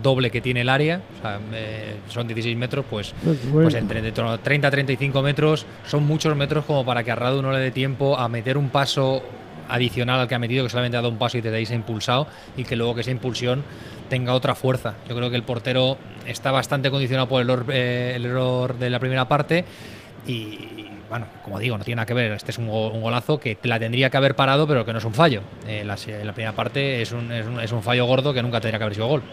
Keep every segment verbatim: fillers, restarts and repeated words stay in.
doble que tiene el área, o sea, eh, son dieciséis metros, pues, Pues bueno. pues entre treinta a treinta y cinco metros son muchos metros como para que a Radu no le dé tiempo a meter un paso adicional al que ha metido, que solamente ha dado un paso y desde ahí se ha impulsado, y que luego que esa impulsión tenga otra fuerza. Yo creo que el portero está bastante condicionado por el error, eh, el error de la primera parte y, y, bueno, como digo, no tiene nada que ver. Este es un, go, un golazo que la tendría que haber parado, pero que no es un fallo. Eh, la, la primera parte es un, es, un, es un fallo gordo que nunca tendría que haber sido gol.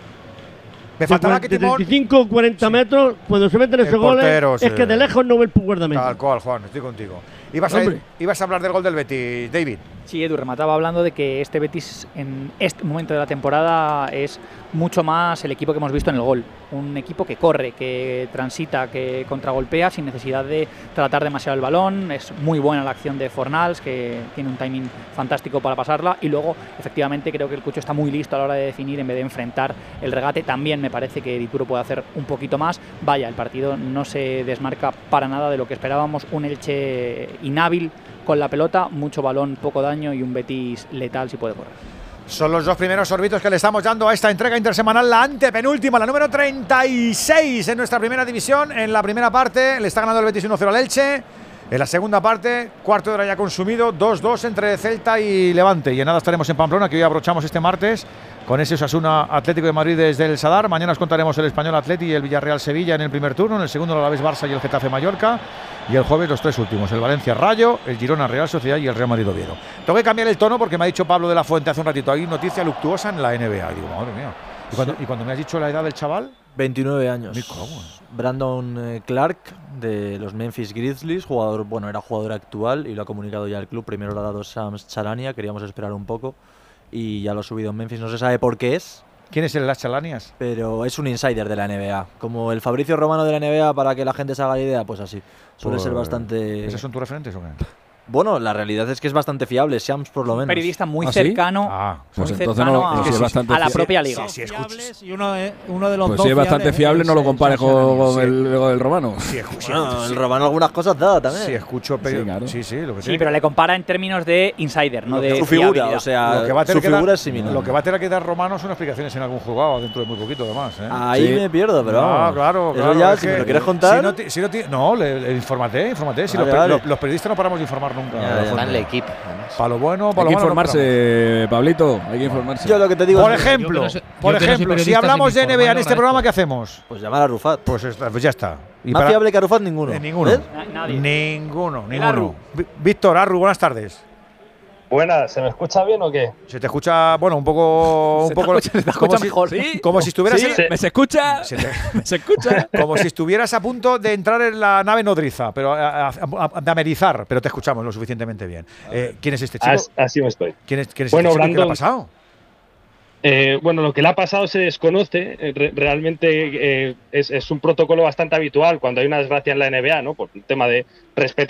Me faltaba que Timón… treinta y cinco cuarenta sí. metros, cuando se meten esos goles, sí. es que de lejos no ve el guardameta. Tal cual, Juan, estoy contigo. Ibas a, ibas a hablar del gol del Betis, David. Sí, Edu, remataba hablando de que este Betis en este momento de la temporada es mucho más el equipo que hemos visto en el gol. Un equipo que corre, que transita, que contragolpea sin necesidad de tratar demasiado el balón. Es muy buena la acción de Fornals, que tiene un timing fantástico para pasarla. Y luego, efectivamente, creo que el Cucho está muy listo a la hora de definir en vez de enfrentar el regate. También me parece que Dituro puede hacer un poquito más. Vaya, el partido no se desmarca para nada de lo que esperábamos. Un Elche inhábil con la pelota, mucho balón, poco daño y un Betis letal si puede correr. Son los dos primeros sorbitos que le estamos dando a esta entrega intersemanal, la antepenúltima, la número treinta y seis en nuestra primera división. En la primera parte le está ganando el Betis uno cero al Elche. En la segunda parte, cuarto de hora ya consumido, dos dos entre Celta y Levante. Y en nada estaremos en Pamplona, que hoy abrochamos este martes con ese Osasuna Atlético de Madrid desde el Sadar. Mañana os contaremos el Español Atleti y el Villarreal Sevilla en el primer turno. En el segundo el Alavés Barça y el Getafe Mallorca. Y el jueves los tres últimos, el Valencia Rayo, el Girona Real Sociedad y el Real Madrid Oviedo. Tengo que cambiar el tono porque me ha dicho Pablo de la Fuente hace un ratito, hay noticia luctuosa en la N B A. Y digo, madre mía. ¿Y cuando, ¿Y cuando me has dicho la edad del chaval? veintinueve años. Brandon eh, Clark, de los Memphis Grizzlies, jugador, bueno, era jugador actual y lo ha comunicado ya el club. Primero lo ha dado Shams Charania, queríamos esperar un poco y ya lo ha subido en Memphis. No se sabe por qué es. ¿Quién es el Las Chalanias? Pero es un insider de la N B A. Como el Fabricio Romano de la N B A, para que la gente se haga la idea, pues así. Suele pues, ser bastante… ¿Esos son tus referentes o qué? Bueno, la realidad es que es bastante fiable, Shams por lo menos. Un periodista muy ¿Ah, cercano, sí? ah, pues muy cercano no, a, pues sí, a la propia liga. Sí, sí, y uno de, uno de los pues dos si es bastante fiable, no lo compares con, con, el, con el Romano. Sí, sí, bueno, sí. El Romano algunas cosas da también. Sí, escucho, pero sí, claro. sí, sí, lo que sí, pero le compara en términos de insider, no de su figura, o sea, lo que va a tener su que figura dar, es similar. Lo que va a tener que dar Romano son explicaciones en algún jugado dentro de muy poquito, además. ¿eh? Ahí sí. me pierdo, pero no, claro, Eso claro. ya, es si que, me lo quieres contar. Si no, ti, si no, ti, no le, le, infórmate, infórmate. Si vale, los, vale. los periodistas no paramos de informar nunca. Está en el equipo. Para lo bueno, para lo malo. Hay que informarse, no Pablito, hay que informarse. Yo lo que te digo por es ejemplo, no sé, por ejemplo, si hablamos de N B A en este programa, ¿qué hacemos? Pues llamar a Rufat. Pues, pues ya está. Y Más para, fiable que a Rufat, ninguno. Eh, ninguno. ¿Eh? Nadie. Ninguno, ninguno. Víctor, Arru, buenas tardes. Buenas, ¿se me escucha bien o qué? Se te escucha, bueno, un poco… Un se poco te escucha, se como, si, mejor. ¿Sí? como si estuvieras… ¿Sí? En, ¿Me se escucha? Se, te, ¿Me se escucha? Como si estuvieras a punto de entrar en la nave nodriza, pero a, a, a, de amerizar, pero te escuchamos lo suficientemente bien. Eh, ¿Quién es este chico? As, así me estoy. ¿Quién es, quién es bueno, este chico? Brandon, ¿Qué le ha pasado? Eh, bueno, lo que le ha pasado se desconoce. Re realmente eh, es, es un protocolo bastante habitual cuando hay una desgracia en la N B A, ¿no? Por el tema de respetar